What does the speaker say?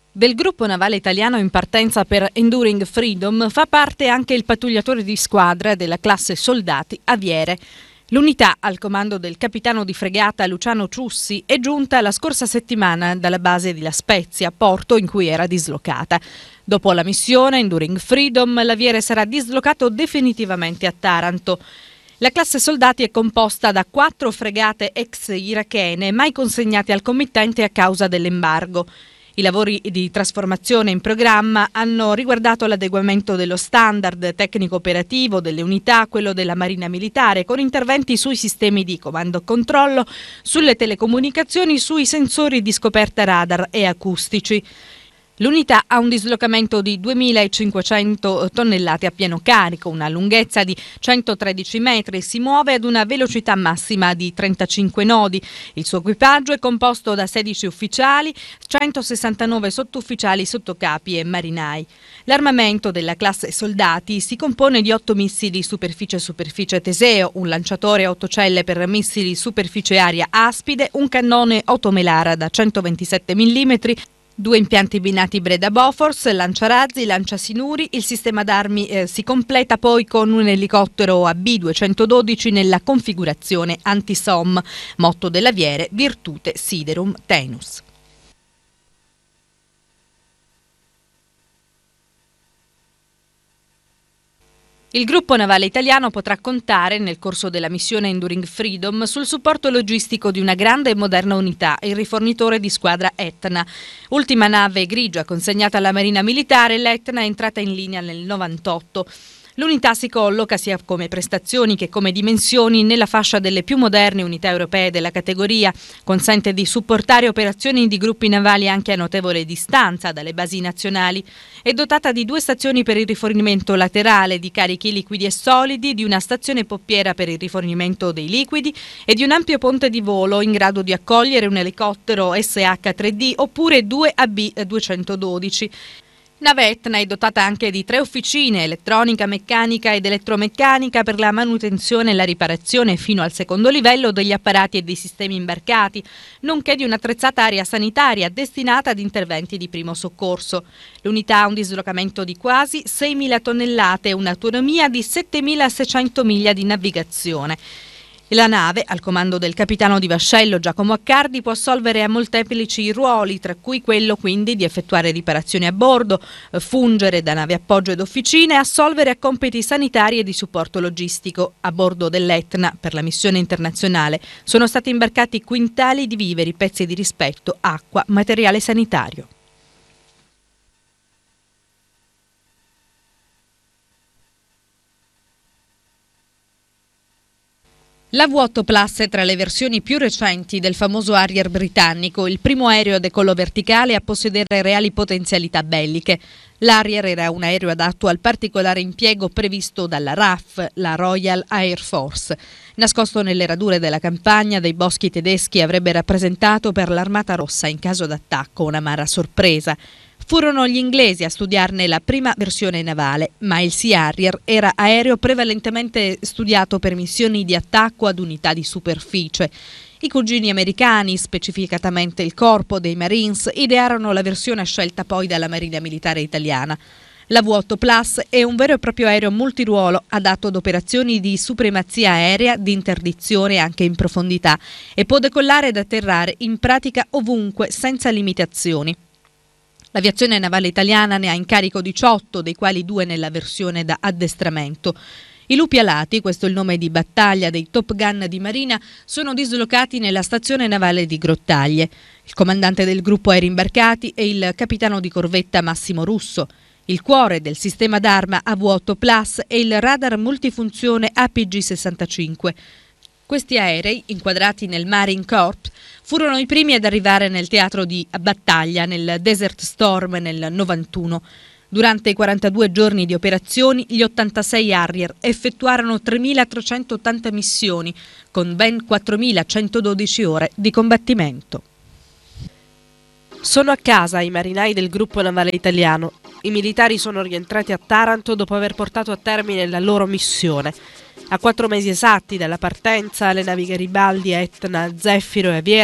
Del gruppo navale italiano in partenza per Enduring Freedom fa parte anche il pattugliatore di squadra della classe Soldati Aviere. L'unità, al comando del capitano di fregata Luciano Ciussi, è giunta la scorsa settimana dalla base di La Spezia, porto in cui era dislocata. Dopo la missione Enduring Freedom, l'Aviere sarà dislocato definitivamente a Taranto. La classe Soldati è composta da 4 fregate ex irachene mai consegnate al committente a causa dell'embargo. I lavori di trasformazione in programma hanno riguardato l'adeguamento dello standard tecnico-operativo delle unità, quello della Marina Militare, con interventi sui sistemi di comando-controllo, sulle telecomunicazioni, sui sensori di scoperta radar e acustici. L'unità ha un dislocamento di 2.500 tonnellate a pieno carico, una lunghezza di 113 metri, si muove ad una velocità massima di 35 nodi. Il suo equipaggio è composto da 16 ufficiali, 169 sottufficiali, sottocapi e marinai. L'armamento della classe Soldati si compone di 8 missili superficie-superficie Teseo, un lanciatore a 8 celle per missili superficie-aria Aspide, un cannone Otomelara da 127 mm, 2 impianti binati Breda Bofors, lanciarazzi, lanciasinuri. Il sistema d'armi si completa poi con un elicottero AB-212 nella configurazione anti-SOM, motto dell'Aviere Virtute Siderum Tenus. Il gruppo navale italiano potrà contare, nel corso della missione Enduring Freedom, sul supporto logistico di una grande e moderna unità, il rifornitore di squadra Etna. Ultima nave grigia consegnata alla Marina Militare, l'Etna è entrata in linea nel 98. L'unità si colloca sia come prestazioni che come dimensioni nella fascia delle più moderne unità europee della categoria, consente di supportare operazioni di gruppi navali anche a notevole distanza dalle basi nazionali. È dotata di 2 stazioni per il rifornimento laterale di carichi liquidi e solidi, di una stazione poppiera per il rifornimento dei liquidi e di un ampio ponte di volo in grado di accogliere un elicottero SH-3D oppure 2 AB-212. Nave Etna è dotata anche di 3 officine, elettronica, meccanica ed elettromeccanica, per la manutenzione e la riparazione fino al secondo livello degli apparati e dei sistemi imbarcati, nonché di un'attrezzata area sanitaria destinata ad interventi di primo soccorso. L'unità ha un dislocamento di quasi 6.000 tonnellate e un'autonomia di 7.600 miglia di navigazione. La nave, al comando del capitano di vascello Giacomo Accardi, può assolvere a molteplici ruoli, tra cui quello quindi di effettuare riparazioni a bordo, fungere da nave appoggio ed officine e assolvere a compiti sanitari e di supporto logistico. A bordo dell'Etna, per la missione internazionale, sono stati imbarcati quintali di viveri, pezzi di rispetto, acqua, materiale sanitario. La V8 Plus è tra le versioni più recenti del famoso Harrier britannico, il primo aereo a decollo verticale a possedere reali potenzialità belliche. L'Harrier era un aereo adatto al particolare impiego previsto dalla RAF, la Royal Air Force. Nascosto nelle radure della campagna dei boschi tedeschi, avrebbe rappresentato per l'Armata Rossa in caso d'attacco un'amara sorpresa. Furono gli inglesi a studiarne la prima versione navale, ma il Sea Harrier era aereo prevalentemente studiato per missioni di attacco ad unità di superficie. I cugini americani, specificatamente il corpo dei Marines, idearono la versione scelta poi dalla Marina Militare italiana. La V8 Plus è un vero e proprio aereo multiruolo adatto ad operazioni di supremazia aerea, di interdizione anche in profondità, e può decollare ed atterrare in pratica ovunque senza limitazioni. L'aviazione navale italiana ne ha in carico 18, dei quali 2 nella versione da addestramento. I lupi alati, questo è il nome di battaglia dei Top Gun di Marina, sono dislocati nella stazione navale di Grottaglie. Il comandante del gruppo aerei imbarcati è il capitano di corvetta Massimo Russo. Il cuore del sistema d'arma AV8 Plus è il radar multifunzione APG-65. Questi aerei, inquadrati nel Marine Corps, furono i primi ad arrivare nel teatro di battaglia nel Desert Storm nel 91. Durante i 42 giorni di operazioni, gli 86 Harrier effettuarono 3.380 missioni, con ben 4.112 ore di combattimento. Sono a casa i marinai del gruppo navale italiano. I militari sono rientrati a Taranto dopo aver portato a termine la loro missione. A 4 mesi esatti dalla partenza, le navi Garibaldi, Etna, Zeffiro e Aviera